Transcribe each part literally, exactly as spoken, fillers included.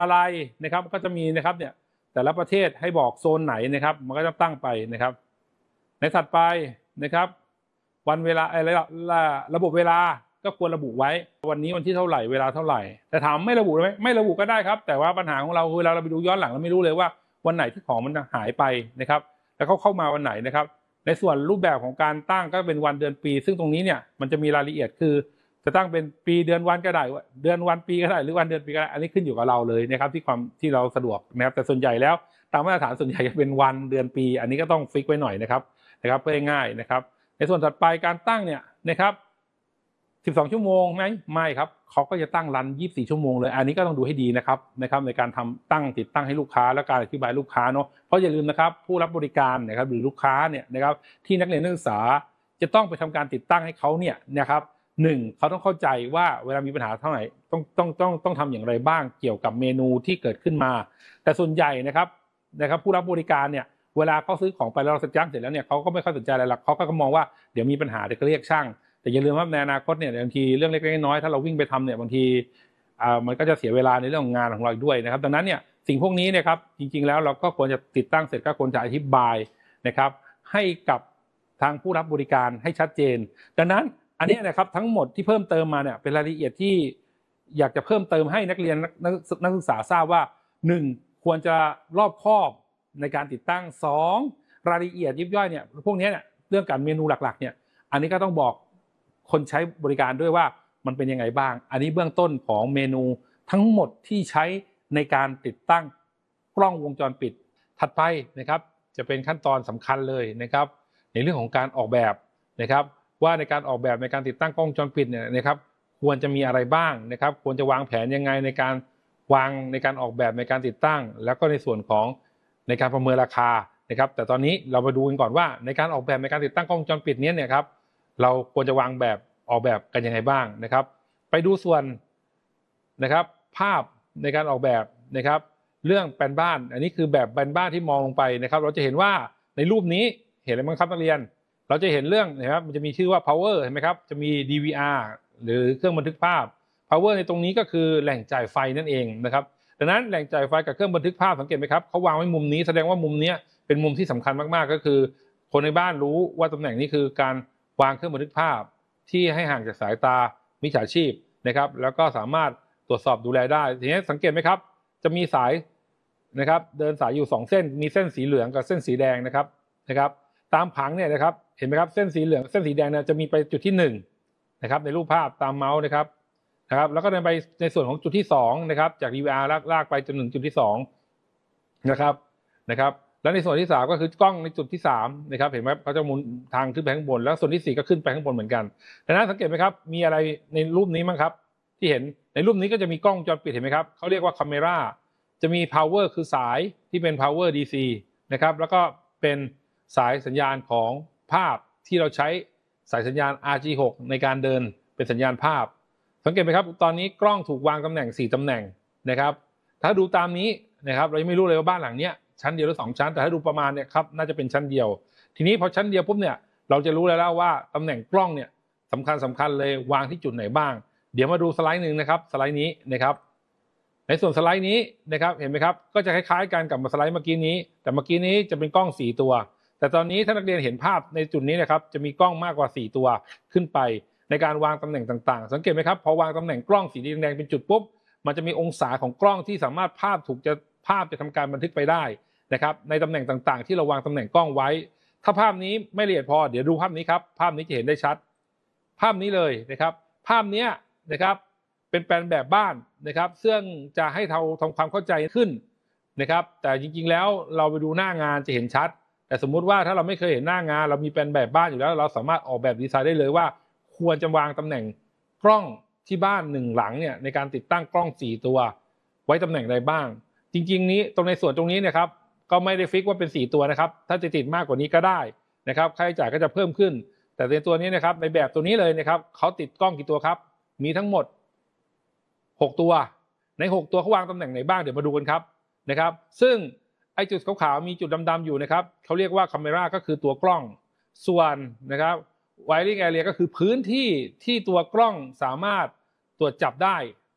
อะไรนะครับก็จะมีนะครับเนี่ยแต่ละประเทศให้บอกโซนไหนนะครับมันก็จะตั้งไปนะครับในถัดไปนะครับวันเวลาอะไรระบบเวลาก็ควรระบุไว้วันนี้วันที่เท่าไหร่เวลาเท่าไหร่แต่ถามไม่ระบุไหมไม่ระบุก็ได้ครับแต่ว่าปัญหาของเราเวลาเราไปดูย้อนหลังเราไม่รู้เลยว่าวันไหนที่ของมันหายไปนะครับแล้วเขาเข้ามาวันไหนนะครับในส่วนรูปแบบของการตั้งก็เป็นวันเดือนปีซึ่งตรงนี้เนี่ยมันจะมีรายละเอียดคือจะตั้งเป็นปีเดือนวันก็ได้เดือนวันปีก็ได้หรือวันเดือนปีก็ได้อันนี้ขึ้นอยู่กับเราเลยนะครับที่ความที่เราสะดวกนะครับแต่ส่วนใหญ่แล้วตามมาตรฐานส่วนใหญ่จะเป็นวันเดือนปีอันนี้ก็ต้องฟิกไว้หน่อยนะครับนะครับเพื่อง่ายนะครับในส่วนถัดไปการตั้งเนี่ยนะครับสิบสองชั่วโมงไหมไม่ครับเขาก็จะตั้งรันยี่สิบสี่ชั่วโมงเลยอันนี้ก็ต้องดูให้ดีนะครับนะครับในการทำตั้งติดตั้งให้ลูกค้าและการอธิบายลูกค้าเนาะเพราะอย่าลืมนะครับผู้รับบริการนะครับหรือลูกค้าเนี่ยนะครับที่นักเรียนนักศึกษาจะต้องไปทำการติดตั้งให้เขาเนี่ยนะครับหนึ่งเขาต้องเข้าใจว่าเวลามีปัญหาเท่าไหร่ต้องต้องต้องต้องทำอย่างไรบ้างเกี่ยวกับเมนูที่เกิดขึ้นมาแต่ส่วนใหญ่นะครับนะครับผู้รับบริการเนี่ยเวลาเขาซื้อของไปแล้วเราสัญญาเสร็จแล้วเนี่ยเขาก็ไม่ค่อยสนใจอะไรหรอกเขาก็มองว่าเดี๋ยวมีปัญหาเดี๋ยวก็เรียกช่างแต่อย่าลืมว่าในอนาคตเนี่ยบางทีเรื่องเล็กๆน้อยๆถ้าเราวิ่งไปทำเนี่ยบางทีอ่ามันก็จะเสียเวลาในเรื่องของงานของเราด้วยนะครับดังนั้นเนี่ยสิ่งพวกนี้นะครับจริงๆแล้วเราก็ควรจะติดตั้งเสร็จก็ควรจะอธิบายนะครับให้กับทางผู้รับบริการให้ชัดเจนดังนั้นอันนี้นะครับทั้งหมดที่เพิ่มเติมมาเนี่ยเป็นรายละเอียดที่อยากจะเพิ่มเติมให้นักเรียนนักศึกษาทราบว่าหนึ่งควรจะรอบคอบในการติดตั้งสองรายละเอียดยิบย่อยเนี่ยพวกนี้เนี่ยเรื่องการเมนูหลักๆเนี่ยอันนี้ก็ต้องบอกคนใช้บริการด้วยว่ามันเป็นยังไงบ้างอันนี้เบื้องต้นของเมนูทั้งหมดที่ใช้ในการติดตั้งกล้องวงจรปิดถัดไปนะครับจะเป็นขั้นตอนสำคัญเลยนะครับในเรื่องของการออกแบบนะครับว่าในการออกแบบในการติดตั้งกล้องวงจรปิดเนี่ยนะครับควรจะมีอะไรบ้างนะครับควรจะวางแผนยังไงในการวางในการออกแบบในการติดตั้งแล้วก็ในส่วนของในการประเมินราคานะครับแต่ตอนนี้เรามาดูกันก่อนว่าในการออกแบบในการติดตั้งกล้องวงจรปิดนี้เนี่ยครับเราควรจะวางแบบออกแบบกันยังไงบ้างนะครับไปดูส่วนนะครับภาพในการออกแบบนะครับเรื่องแปลนบ้านอันนี้คือแบบแปลนบ้านที่มองลงไปนะครับเราจะเห็นว่าในรูปนี้เห็นอะไรบ้างครับนักเรียนเราจะเห็นเรื่องนะครับมันจะมีชื่อว่า power เห็นไหมครับจะมี ดี วี อาร์ หรือเครื่องบันทึกภาพ power ในตรงนี้ก็คือแหล่งจ่ายไฟนั่นเองนะครับดังนั้นแหล่งจ่ายไฟกับเครื่องบันทึกภาพสังเกตไหมครับเขาวางไว้มุมนี้แสดงว่ามุมนี้เป็นมุมที่สำคัญมากๆก็คือคนในบ้านรู้ว่าตำแหน่งนี้คือการวางเครื่องบันทึกภาพที่ให้ห่างจากสายตามิจฉาชีพนะครับแล้วก็สามารถตรวจสอบดูแลได้ทีนี้สังเกตไหมครับจะมีสายนะครับเดินสายอยู่สองเส้นมีเส้นสีเหลืองกับเส้นสีแดงนะครับนะครับตามผังเนี่ยนะครับเห็นไหมครับเส้นสีเหลืองเส้นสีแดงเนี่ยจะมีไปจุดที่หนึ่งนะครับในรูปภาพตามเมาส์นะครับนะครับแล้วก็เดินไปในส่วนของจุดที่สองนะครับจาก ดี วี อาร์ ลากลากไปจนถึงจุดที่สองนะครับนะครับแล้วในส่วนที่สามก็คือกล้องในจุดที่สามนะครับเห็นไหมเขาจะหมุนทางขึ้นไปข้างบนแล้วส่วนที่สี่ก็ขึ้นไปข้างบนเหมือนกันดังนั้นสังเกตไหมครับมีอะไรในรูปนี้มั้งครับที่เห็นในรูปนี้ก็จะมีกล้องวงจรปิดเห็นไหมครับเขาเรียกว่า camera จะมี power คือสายที่เป็น power ดี ซี นะครับแล้วก็เป็นสายสัญญาณของภาพที่เราใช้สายสัญญาณ อาร์ จี หก ในการเดินเป็นสัญญาณภาพสังเกตไหมครับตอนนี้กล้องถูกวางตำแหน่งสี่ตำแหน่งนะครับถ้าดูตามนี้นะครับเรายังไม่รู้เลยว่าบ้านหลังเนี้ยชั้นเดียวหรือสองชั้นแต่ถ้าดูประมาณเนี่ยครับน่าจะเป็นชั้นเดียวทีนี้พอชั้นเดียวปุ๊บเนี่ยเราจะรู้แล้วว่าตำแหน่งกล้องเนี่ยสำคัญสำคัญเลยวางที่จุดไหนบ้างเดี๋ยวมาดูสไลด์หนึ่งนะครับสไลด์นี้นะครับในส่วนสไลด์นี้นะครับเห็นไหมครับก็จะคล้ายๆกันกับสไลด์เมื่อกี้นี้แต่เมื่อกี้นี้จะเป็นกล้องสี่ตัวแต่ตอนนี้ถ้านักเรียนเห็นภาพในจุดนี้นะครับจะมีกล้องมากกว่าสี่ตัวขึ้นไปในการวางตำแหน่งต่างๆสังเกตไหมครับพอวางตำแหน่งกล้องสีแดงๆเป็นจุดปุ๊บมันจะมีองศาของกล้องที่สามารถภาพถูกจะภาพจะทำการบันทึกไปได้นะครับในตำแหน่งต่างๆที่เราวางตำแหน่งกล้องไว้ถ้าภาพนี้ไม่ละเอียดพอเดี๋ยวดูภาพนี้ครับภาพนี้จะเห็นได้ชัดภาพนี้เลยนะครับภาพนี้นะครับเป็นแปลนแบบบ้านนะครับซึ่งจะให้เราทำความเข้าใจขึ้นนะครับแต่จริงๆแล้วเราไปดูหน้างานจะเห็นชัดแต่สมมุติว่าถ้าเราไม่เคยเห็นหน้างานเรามีแปลนแบบบ้านอยู่แล้วเราสามารถออกแบบดีไซน์ได้เลยว่าควรจะวางตำแหน่งกล้องที่บ้านหนึ่งหลังเนี่ยในการติดตั้งกล้องสี่ตัวไว้ตำแหน่งใดบ้างจริงๆนี้ตรงในส่วนตรงนี้นะครับก็ไม่ได้ฟิกว่าเป็นสี่ตัวนะครับถ้าจะติดมากกว่านี้ก็ได้นะครับค่าใช้จ่ายก็จะเพิ่มขึ้นแต่ในตัวนี้นะครับในแบบตัวนี้เลยนะครับเขาติดกล้องกี่ตัวครับมีทั้งหมดหกตัวในหกตัวเขาวางตำแหน่งไหนบ้างเดี๋ยวมาดูกันครับนะครับซึ่งไอ้จุดขาวๆมีจุดดำๆอยู่นะครับเขาเรียกว่า camera ก็คือตัวกล้องส่วนนะครับ wiring area ก็คือพื้นที่ที่ตัวกล้องสามารถตรวจจับได้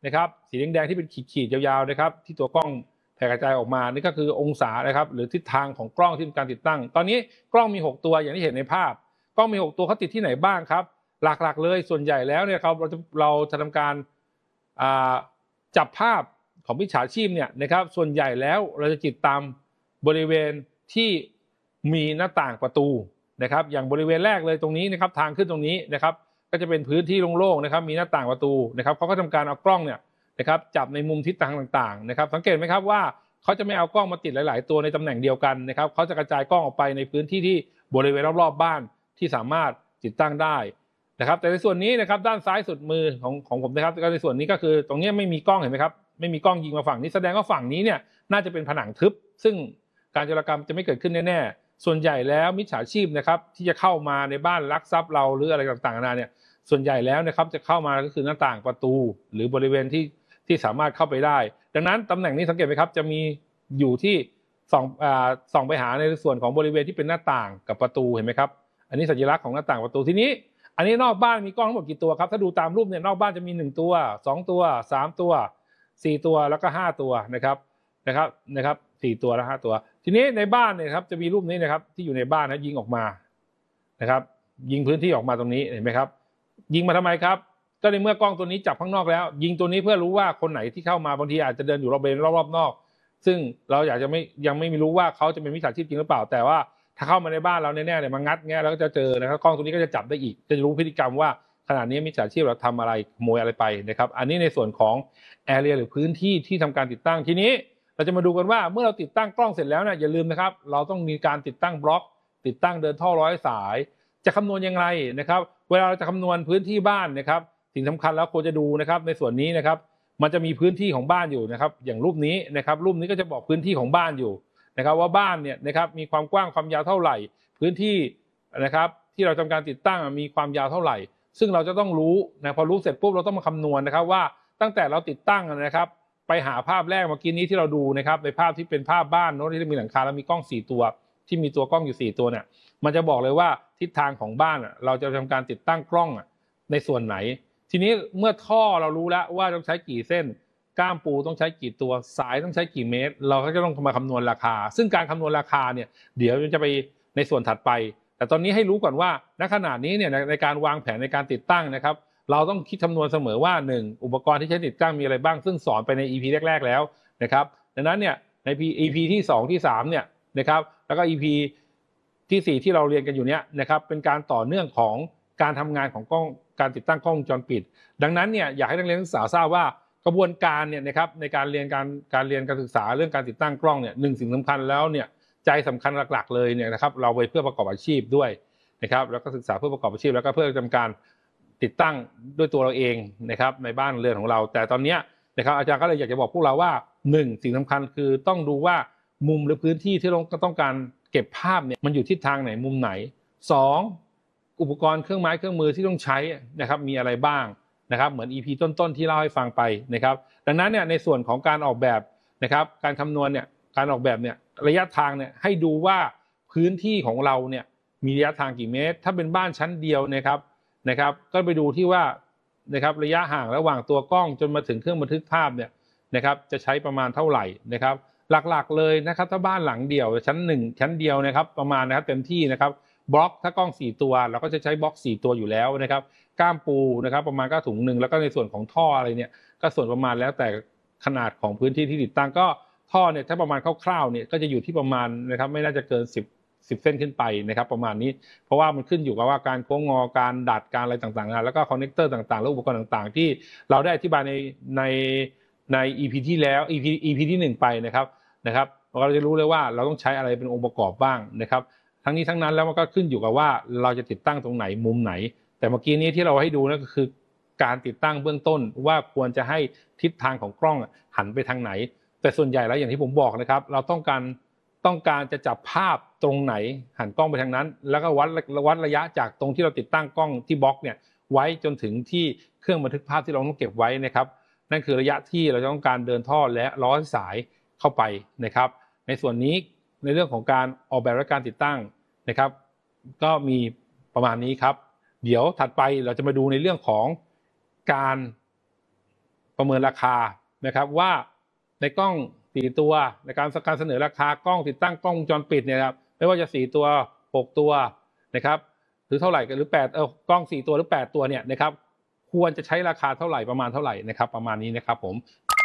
นะครับสีแดงๆที่เป็นขีดๆยาวๆนะครับที่ตัวกล้องแผ่กระจายออกมานี่ก็คือองศานะครับหรือทิศทางของกล้องที่มีการติดตั้งตอนนี้กล้องมีหกตัวอย่างที่เห็นในภาพกล้องมีหกตัวเขาติดที่ไหนบ้างครับหลักๆเลยส่วนใหญ่แล้วเนี่ยครับเราจะเราจะทำการจับภาพของมิจฉาชีพเนี่ยนะครับส่วนใหญ่แล้วเราจะติดตามบริเวณที่มีหน้าต่างประตูนะครับอย่างบริเวณแรกเลยตรงนี้นะครับทางขึ้นตรงนี้นะครับก็จะเป็นพื้นที่โล่งๆนะครับมีหน้าต่างประตูนะครับเขาก็ทำการเอากล้องเนี่ยนะครับจับในมุมทิศทางต่างๆนะครับสังเกตไหมครับว่าเขาจะไม่เอากล้องมาติดหลายๆตัวในตำแหน่งเดียวกันนะครับเขาจะกระจายกล้องออกไปในพื้นที่ที่บริเวณรอบๆบ้านที่สามารถติดตั้งได้นะครับแต่ในส่วนนี้นะครับด้านซ้ายสุดมือของของผมนะครับในส่วนนี้ก็คือตรงนี้ไม่มีกล้องเห็นไหมครับไม่มีกล้องยิงมาฝั่งนี้แสดงว่าฝั่งนี้เนี่ยน่าจะเป็นผนังทึบซึ่งการโจรกรรมจะไม่เกิดขึ้นแน่ๆส่วนใหญ่แล้วมิจฉาชีพนะครับที่จะเข้ามาในบ้านลักทรัพย์เราหรืออะไรต่างๆนานาเนี่ยส่วนใหญ่แล้วนะครับจะเข้ามาก็คือหน้าต่างประตูหรือบริเวณที่ที่สามารถเข้าไปได้ดังนั้นตำแหน่งนี้สังเกตไหมครับจะมีอยู่ที่ส่องอ่าส่องไปหาในส่วนของบริเวณที่เป็นหน้าต่างกับประตูเห็นไหมครับอันนี้สัญลักษณ์ของหน้าต่างประตูทีนี้อันนี้นอกบ้านมีกล้องทั้งหมดกี่ตัวครับถ้าดูตามรูปเนี่ยนอกบ้านจะมีหนึ่งตัวสองตัวสามตัวสี่ตัวแล้วก็ห้าตัวนะครับนะครับนะครับสี่ตัวแล้วห้าตัวทีนี้ในบ้านเนี่ยครับจะมีรูปนี้นะครับที่อยู่ในบ้านนะยิงออกมานะครับยิงพื้นที่ออกมาตรงนี้เห็นไหมครับยิงมาทำไมครับก็ในเมื่อกล้องตัวนี้จับข้างนอกแล้วยิงตัวนี้เพื่อรู้ว่าคนไหนที่เข้ามาบางทีอาจจะเดินอยู่รอบเบนรอบๆนอกซึ่งเราอยากจะไม่ยังไม่รู้ว่าเขาจะเป็นมิจฉาชีพจริงหรือเปล่าแต่ว่าถ้าเข้ามาในบ้านเราแน่ๆเนี่ยมางัดแง่แล้วก็จะเจอนะครับกล้องตัวนี้ก็จะจับได้อีกจะรู้พฤติกรรมว่าขณะนี้มิจฉาชีพเราทำอะไรขโมยอะไรไปนะครับอันนี้ในส่วนของแอเรียหรือพื้นที่ที่ทำการติดตั้งทีนี้เราจะมาดูกันว่าเมื่อเราติดตั้งกล้องเสร็จแล้วเนี่ยอย่าลืมนะครับเราต้องมีการติดตั้งบล็อกติดตั้งเดินท่อร้อยสายจะคำนวณยังไงนะครับเวลาเราจะคำนวณพื้นที่บ้านนะครับสิ่งสำคัญแล้วควรจะดูนะครับในส่วนนี้นะครับมันจะมีพื้นที่ของบ้านอยู่นะครับอย่างรูปนี้นะครับรูปนี้ก็จะบอกพื้นที่ของบ้านอยู่นะครับว่าบ้านเนี่ยนะครับมีความกว้างความยาวเท่าไหร่พื้นที่นะครับที่เราทำการติดตั้งมีความยาวเท่าไหร่ซึ่งเราจะต้องรู้นะพอรู้เสร็จปุ๊บเราต้องมาคำนวณนะครับว่าตั้งแต่เราติดตั้งนะครับไปหาภาพแรกเมื่อกี้นี้ที่เราดูนะครับในภาพที่เป็นภาพบ้านโน้ตที่มีหลังคาแล้วมีกล้องสี่ตัวที่มีตัวกล้องอยู่สี่ตัวเนี่ยมันจะบอกเลยว่าทิศทางของบ้านเราจะทำการติดตั้งกล้องในส่วนไหนทีนี้เมื่อท่อเรารู้แล้วว่าต้องใช้กี่เส้นก้ามปูต้องใช้กี่ตัวสายต้องใช้กี่เมตรเราก็จะต้องมาคำนวณราคาซึ่งการคำนวณราคาเนี่ยเดี๋ยวจะไปในส่วนถัดไปแต่ตอนนี้ให้รู้ก่อนว่าณขณะนี้เนี่ยในการวางแผนในการติดตั้งนะครับเราต้องคิดคำนวณเสมอว่าหนึ่งอุปกรณ์ที่ใช้ติดตั้งมีอะไรบ้างซึ่งสอนไปใน อี พี แรกๆแล้วนะครับดังนั้นเนี่ยใน อี พี ที่สองที่สามเนี่ยนะครับแล้วก็ อี พี ที่สี่ที่เราเรียนกันอยู่เนี้ยนะครับเป็นการต่อเนื่องของการทำงานของกล้องการติดตั้งกล้องวงจรปิดดังนั้นเนี่ยอยากให้นักเรียนนักศึกษาทราบว่ากระบวนการเนี่ยนะครับในการเรียนการการเรียนการศึกษาเรื่องการติดตั้งกล้องเนี่ยหนึ่งสิ่งสำคัญแล้วเนี่ยใจสำคัญหลักๆเลยเนี่ยนะครับเราไปเพื่อประกอบอาชีพด้วยนะครับแล้วก็ศึกษาเพื่อประกอบอาชีพแล้วก็เพื่อทำการติดตั้งด้วยตัวเราเองนะครับในบ้านเรือนของเราแต่ตอนนี้นะครับอาจารย์ก็เลยอยากจะบอกพวกเราว่าหนึ่งสิ่งสำคัญคือต้องดูว่ามุมหรือพื้นที่ที่เราต้องการเก็บภาพเนี่ยมันอยู่ทิศทางไหนมุมไหนสองอุปกรณ์เครื่องไม้เครื่องมือที่ต้องใช้นะครับมีอะไรบ้างนะครับเหมือน อี พี ต้นๆที่เล่าให้ฟังไปนะครับดังนั้นเนี่ยในส่วนของการออกแบบนะครับการคำนวณเนี่ยการออกแบบเนี่ยระยะทางเนี่ยให้ดูว่าพื้นที่ของเราเนี่ยมีระยะทางกี่เมตรถ้าเป็นบ้านชั้นเดียวนะครับนะครับก็ไปดูที่ว่านะครับระยะห่างระหว่างตัวกล้องจนมาถึงเครื่องบันทึกภาพเนี่ยนะครับจะใช้ประมาณเท่าไหร่นะครับหลักๆเลยนะครับถ้าบ้านหลังเดียวชั้นหนึ่งชั้นเดียวนะครับประมาณนะครับเต็มที่นะครับบล็อกถ้ากล้องสี่ตัวเราก็จะใช้บล็อกสี่ตัวอยู่แล้วนะครับก้ามปูนะครับประมาณก็ถุงหนึ่งแล้วก็ในส่วนของท่ออะไรเนี่ยก็ส่วนประมาณแล้วแต่ขนาดของพื้นที่ที่ติดตั้งก็ท่อเนี่ยถ้าประมาณคร่าวๆเนี่ยก็จะอยู่ที่ประมาณนะครับไม่น่าจะเกินสิบ สิบเส้นขึ้นไปนะครับประมาณนี้เพราะว่ามันขึ้นอยู่กับว่าการโค้งงอการดัดการอะไรต่างๆนะแล้วก็คอนเนคเตอร์ต่างๆและอุปกรณ์ต่างๆที่เราได้อธิบายในในใน อี พี ที่แล้ว อี พี อี พี ที่หนึ่งไปนะครับนะครับเราจะรู้เลยว่าเราต้องใช้อะไรเป็นองค์ประกอบบ้างนะครับทั้งนี้ทั้งนั้นแล้วมันก็ขึ้นอยู่กับว่าเราจะติดตั้งตรงไหนมุมไหนแต่เมื่อกี้นี้ที่เราให้ดูนั่นก็คือการติดตั้งเบื้องต้นว่าควรจะให้ทิศทางของกล้องหันไปทางไหนแต่ส่วนใหญ่แล้วอย่างที่ผมบอกนะครับเราต้องการต้องการจะจับภาพตรงไหนหันกล้องไปทางนั้นแล้วก็วัดวัดระยะจากตรงที่เราติดตั้งกล้องที่บล็อกเนี่ยไว้จนถึงที่เครื่องบันทึกภาพที่เราต้องเก็บไว้นะครับนั่นคือระยะที่เราต้องการเดินท่อและร้อยสายเข้าไปนะครับในส่วนนี้ในเรื่องของการออกแบบและการติดตั้งนะครับก็มีประมาณนี้ครับเดี๋ยวถัดไปเราจะมาดูในเรื่องของการประเมินราคานะครับว่าในกล้องสี่ตัวในการการเสนอราคากล้องติดตั้งกล้องวงจรปิดเนี่ยครับไม่ว่าจะสี่ตัวหกตัวนะครับหรือเท่าไหร่กันหรือแปดเออกล้องสี่ตัวหรือแปดตัวเนี่ยนะครับควรจะใช้ราคาเท่าไหร่ประมาณเท่าไหร่นะครับประมาณนี้นะครับผม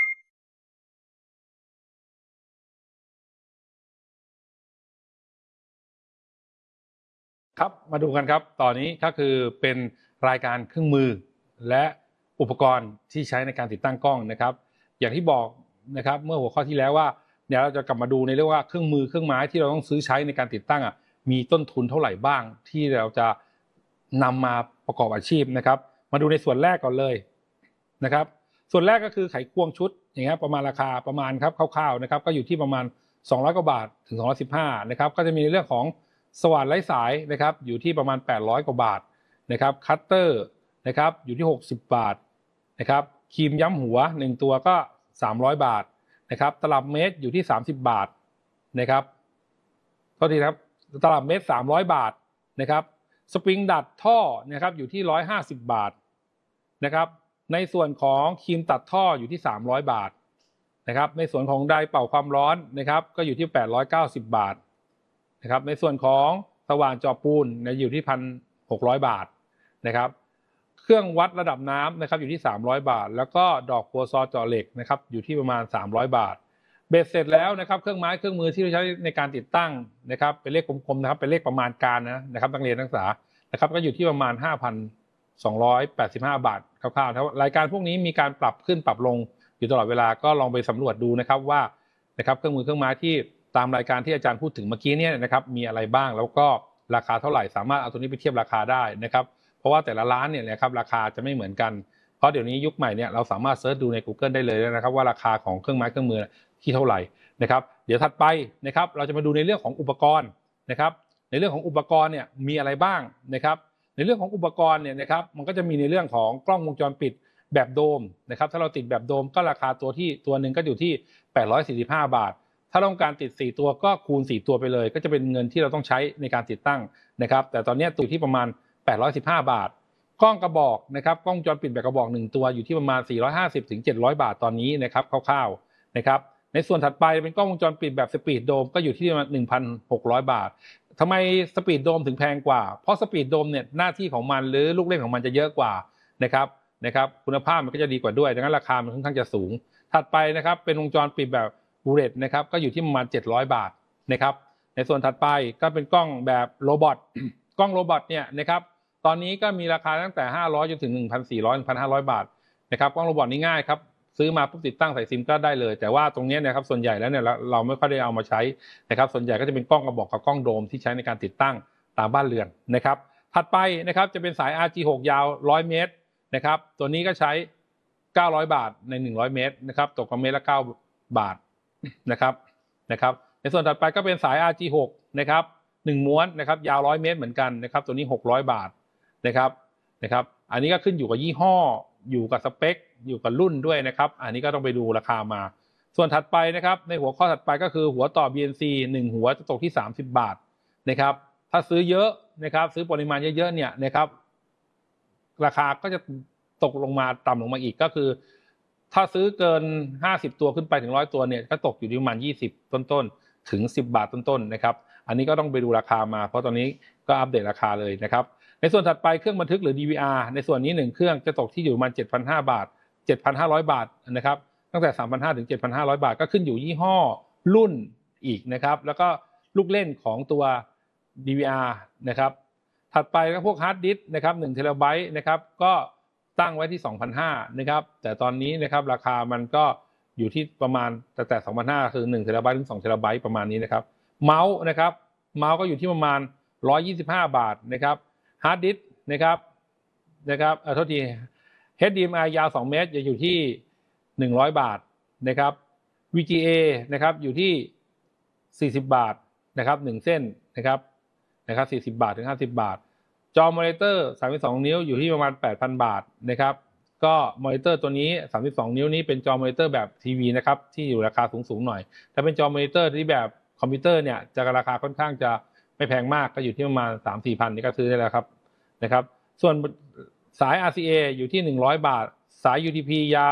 ครับมาดูกันครับตอนนี้ก็คือเป็นรายการเครื่องมือและอุปกรณ์ที่ใช้ในการติดตั้งกล้องนะครับอย่างที่บอกนะครับเมื่อหัวข้อที่แล้วว่าเดี๋ยวเราจะกลับมาดูในเรื่องว่าเครื่องมือเครื่องไม้ที่เราต้องซื้อใช้ในการติดตั้งอ่ะมีต้นทุนเท่าไหร่บ้างที่เราจะนำมาประกอบอาชีพนะครับมาดูในส่วนแรกก่อนเลยนะครับส่วนแรกก็คือไขควงชุดอย่างเงี้ยประมาณราคาประมาณครับคร่าวๆนะครับก็อยู่ที่ประมาณสองร้อยกว่าบาทถึงสองร้อยสิบห้านะครับก็จะมีในเรื่องของสว่านไร้สายนะครับอยู่ที่ประมาณแปดร้อยกว่าบาทนะครับคัตเตอร์นะครับอยู่ที่หกสิบบาทนะครับครีมย้ำหัวหนึ่งตัวก็สามร้อยบาทนะครับตลับเมตรอยู่ที่สามสิบบาทนะครับโทษทีครับตลับเมตรสามร้อยบาทนะครับสปริงดัดท่อนะครับอยู่ที่หนึ่งร้อยห้าสิบบาทนะครับในส่วนของครีมตัดท่ออยู่ที่สามร้อยบาทนะครับในส่วนของไดร์เป่าความร้อนนะครับก็อยู่ที่แปดร้อยเก้าสิบบาทนะครับในส่วนของสว่านเจาะปูนนะอยู่ที่ หนึ่งพันหกร้อยบาทนะครับเครื่องวัดระดับน้ำนะครับอยู่ที่สามร้อยบาทแล้วก็ดอกพัวซอเจาะเหล็กนะครับอยู่ที่ประมาณสามร้อยบาทเบ็ดเสร็จแล้วนะครับเครื่องไม้เครื่องมือที่เราใช้ในการติดตั้งนะครับเป็นเลขกลมๆนะครับเป็นเลขประมาณการนะนะครับนักเรียนนักศึกษานะครับก็อยู่ที่ประมาณ ห้าพันสองร้อยแปดสิบห้า บาทคร่าวๆนะครับรายการพวกนี้มีการปรับขึ้นปรับลงอยู่ตลอดเวลาก็ลองไปสำรวจดูนะครับว่านะครับเครื่องมือเครื่องไม้ที่ตามรายการที่อาจารย์พูดถึงเมื่อกี้เนี่ยนะครับมีอะไรบ้างแล้วก็ราคาเท่าไหร่สามารถเอาตัวนี้ไปเทียบราคาได้นะครับเพราะว่าแต่ละร้านเนี่ยนะครับราคาจะไม่เหมือนกันเพราะเดี๋ยวนี้ยุคใหม่เนี่ยเราสามารถเซิร์ชดูใน Google ได้เลยนะครับว่าราคาของเครื่องไม้เครื่องมือที่เท่าไหร่นะครับเดี๋ยวถัดไปนะครับเราจะมาดูในเรื่องของอุปกรณ์นะครับในเรื่องของอุปกรณ์เนี่ยมีอะไรบ้างนะครับในเรื่องของอุปกรณ์เนี่ยนะครับมันก็จะมีในเรื่องของกล้องวงจรปิดแบบโดมนะครับถ้าเราติดแบบโดมก็ราคาตัวที่ตัวหนึ่งก็อยู่ที่แปดร้อยสี่สิบห้าบาทถ้าต้องการติดสี่ตัวก็คูณสี่ตัวไปเลยก็จะเป็นเงินที่เราต้องใช้ในการติดตั้งนะครับแต่ตอนนี้ตัวที่ประมาณแปดร้อยสิบห้าบาทกล้องกระบอกนะครับกล้องวงจรปิดแบบกระบอกหนึ่งตัวอยู่ที่ประมาณสี่ร้อยห้าสิบถึงเจ็ดร้อยบาทตอนนี้นะครับคร่าวๆนะครับในส่วนถัดไปเป็นกล้องวงจรปิดแบบสปีดโดมก็อยู่ที่ประมาณ หนึ่งพันหกร้อย บาททำไมสปีดโดมถึงแพงกว่าเพราะสปีดโดมเนี่ยหน้าที่ของมันหรือลูกเล่นของมันจะเยอะกว่านะครับนะครับคุณภาพมันก็จะดีกว่าด้วยดังนั้นราคามันค่อนข้างจะสูงถัดไปนะครับเป็นวงจรปิดแบบบูเลตนะครับก็อยู่ที่ประมาณเจ็ดร้อยบาทนะครับในส่วนถัดไปก็เป็นกล้องแบบโรบอท กล้องโรบอทเนี่ยนะครับตอนนี้ก็มีราคาตั้งแต่ห้าร้อยจนถึง หนึ่งพันสี่ร้อย หนึ่งพันห้าร้อย บาทนะครับกล้องโรบอทนี่ง่ายครับซื้อมาปุ๊บติดตั้งใส่ซิมก็ได้เลยแต่ว่าตรงนี้นะครับส่วนใหญ่แล้วเนี่ยเราไม่ค่อยได้เอามาใช้นะครับส่วนใหญ่ก็จะเป็นกล้องกระบอกกับกล้องโดมที่ใช้ในการติดตั้งตามบ้านเรือนนะครับถัดไปนะครับจะเป็นสาย อาร์ จี หก ยาวหนึ่งร้อยเมตรนะครับตัวนี้ก็ใช้เก้าร้อยบาทในหนึ่งร้อยเมตรนะครับตกประมาณเมตรละเก้าบาทนะครับนะครับในส่วนถัดไปก็เป็นสาย อาร์ จี หก นะครับหนึ่งม้วนนะครับยาวหนึ่งร้อยเมตรเหมือนกันนะครับตัวนี้หกร้อยบาทนะครับนะครับอันนี้ก็ขึ้นอยู่กับยี่ห้ออยู่กับสเปคอยู่กับรุ่นด้วยนะครับอันนี้ก็ต้องไปดูราคามาส่วนถัดไปนะครับในหัวข้อถัดไปก็คือหัวต่อ บี เอ็น ซี หนึ่งหัวจะตกที่สามสิบบาทนะครับถ้าซื้อเยอะนะครับซื้อปริมาณเยอะๆเนี่ยนะครับราคาก็จะตกลงมาต่ำลงมาอีกก็คือถ้าซื้อเกินห้าสิบตัวขึ้นไปถึงหนึ่งร้อยตัวเนี่ยก็ตกอยู่ที่ประมาณยี่สิบต้นๆถึงสิบบาทต้นๆนะครับอันนี้ก็ต้องไปดูราคามาเพราะตอนนี้ก็อัปเดตราคาเลยนะครับในส่วนถัดไปเครื่องบันทึกหรือ ดี วี อาร์ ในส่วนนี้หนึ่งเครื่องจะตกที่อยู่ประมาณ เจ็ดพันห้าร้อย บาท เจ็ดพันห้าร้อย บาทนะครับตั้งแต่ สามพันห้าร้อย ถึง เจ็ดพันห้าร้อย บาทก็ขึ้นอยู่ยี่ห้อรุ่นอีกนะครับแล้วก็ลูกเล่นของตัว ดี วี อาร์ นะครับถัดไปก็พวกฮาร์ดดิสก์นะครับหนึ่งเทราไบต์นะครับก็ตั้งไว้ที่ สองพันห้าร้อย นะครับแต่ตอนนี้นะครับราคามันก็อยู่ที่ประมาณแต่แต่ สองพันห้าร้อย คือหนึ่งเทราไบต์ถึงสองเทราไบต์ประมาณนี้นะครับเมาส์นะครับเมาส์ก็อยู่ที่ประมาณหนึ่งร้อยยี่สิบห้าบาทนะครับฮาร์ดดิสก์นะครับนะครับเอ่อโทษที เอช ดี เอ็ม ไอ ยาวสองเมตรจะอยู่ที่หนึ่งร้อยบาทนะครับ วี จี เอ นะครับอยู่ที่สี่สิบบาทนะครับหนึ่งเส้นนะครับนะครับสี่สิบบาทถึงห้าสิบบาทจอมอนิเตอร์สามสิบสองนิ้วอยู่ที่ประมาณ แปดพัน บาทนะครับก็มอนิเตอร์ตัวนี้สามสิบสองนิ้วนี้เป็นจอมอนิเตอร์แบบทีวีนะครับที่อยู่ราคาสูงๆหน่อยถ้าเป็นจอมอนิเตอร์ที่แบบคอมพิวเตอร์เนี่ยจะราคาค่อนข้างจะไม่แพงมากก็อยู่ที่ประมาณ สามถึงสี่พัน นี่ก็ซื้อได้แล้วครับนะครับส่วนสาย อาร์ ซี เอ อยู่ที่หนึ่งร้อยบาทสาย ยู ที พี ยาว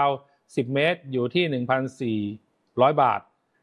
สิบเมตรอยู่ที่ หนึ่งพันสี่ร้อย บาท